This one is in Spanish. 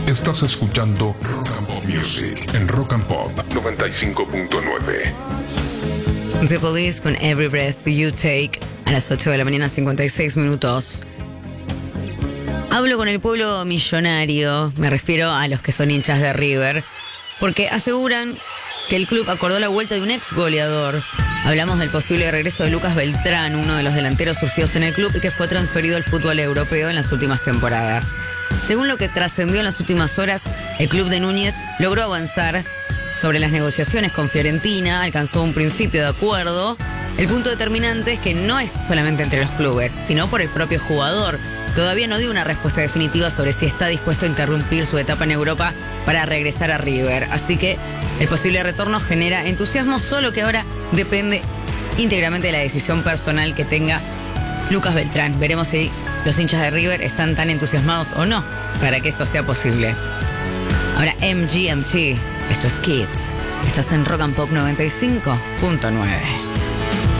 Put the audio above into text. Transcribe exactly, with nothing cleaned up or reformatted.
Estás escuchando Rock and Pop Music en Rock and Pop noventa y cinco punto nueve. The Police con Every Breath You Take a las ocho de la mañana, cincuenta y seis minutos. Hablo con el pueblo millonario, me refiero a los que son hinchas de River, porque aseguran que el club acordó la vuelta de un ex goleador. Hablamos del posible regreso de Lucas Beltrán, uno de los delanteros surgidos en el club y que fue transferido al fútbol europeo en las últimas temporadas. Según lo que trascendió en las últimas horas, el club de Núñez logró avanzar sobre las negociaciones con Fiorentina, alcanzó un principio de acuerdo. El punto determinante es que no es solamente entre los clubes, sino por el propio jugador. Todavía no dio una respuesta definitiva sobre si está dispuesto a interrumpir su etapa en Europa para regresar a River. Así que el posible retorno genera entusiasmo, solo que ahora depende íntegramente de la decisión personal que tenga Lucas Beltrán. Veremos si los hinchas de River están tan entusiasmados o no para que esto sea posible. Ahora M G M T, esto es Kids. Estás en Rock and Pop noventa y cinco punto nueve.